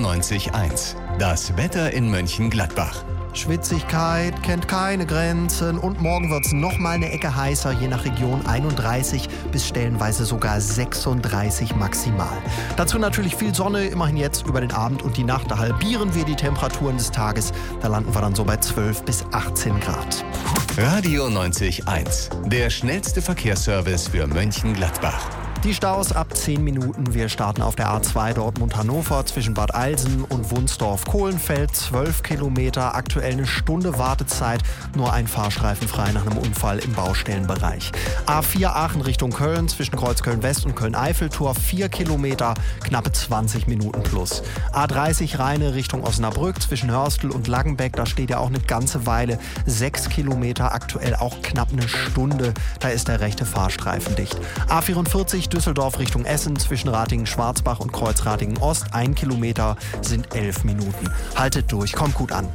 90.1. Das Wetter in Mönchengladbach. Schwitzigkeit kennt keine Grenzen und morgen wird es nochmal eine Ecke heißer, je nach Region 31 bis stellenweise sogar 36 maximal. Dazu natürlich viel Sonne, immerhin jetzt über den Abend und die Nacht. Da halbieren wir die Temperaturen des Tages, da landen wir dann so bei 12 bis 18 Grad. Radio 90.1. Der schnellste Verkehrsservice für Mönchengladbach. Die Staus ab 10 Minuten. Wir starten auf der A2 Dortmund-Hannover zwischen Bad Eilsen und Wunsdorf-Kohlenfeld. 12 Kilometer, aktuell eine Stunde Wartezeit. Nur ein Fahrstreifen frei nach einem Unfall im Baustellenbereich. A4 Aachen Richtung Köln zwischen Kreuzköln-West und Köln-Eiffeltor. 4 Kilometer, knappe 20 Minuten plus. A30 Rheine Richtung Osnabrück zwischen Hörstel und Langenbeck. Da steht ja auch eine ganze Weile. 6 Kilometer, aktuell auch knapp eine Stunde. Da ist der rechte Fahrstreifen dicht. A44 Düsseldorf Richtung Essen zwischen Ratingen-Schwarzbach und Kreuz-Ratingen-Ost. 1 Kilometer sind 11 Minuten. Haltet durch, kommt gut an.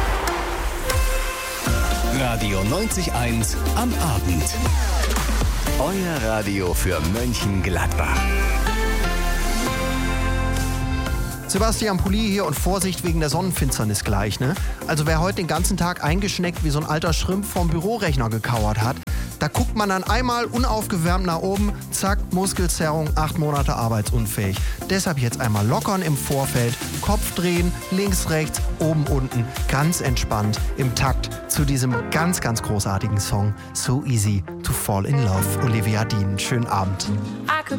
Radio 90.1 am Abend. Euer Radio für Mönchengladbach. Sebastian Pulli hier und Vorsicht wegen der Sonnenfinsternis gleich, ne? Also wer heute den ganzen Tag eingeschneckt wie so ein alter Schrimp vorm Bürorechner gekauert hat, da guckt man dann einmal unaufgewärmt nach oben, zack, Muskelzerrung, 8 Monate arbeitsunfähig. Deshalb jetzt einmal lockern im Vorfeld, Kopf drehen, links, rechts, oben, unten, ganz entspannt im Takt zu diesem ganz, ganz großartigen Song So Easy to Fall in Love. Olivia Dean, schönen Abend. I could